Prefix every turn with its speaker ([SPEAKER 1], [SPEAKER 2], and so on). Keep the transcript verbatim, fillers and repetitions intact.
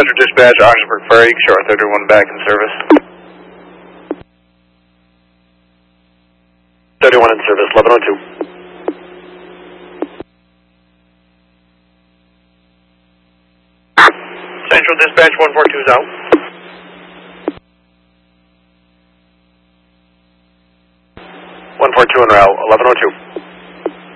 [SPEAKER 1] Central Dispatch, Oxford Ferry, Shore thirty-one back in service. thirty-one in service, eleven oh two. Central Dispatch, one four two is out. one four two en route, eleven oh two.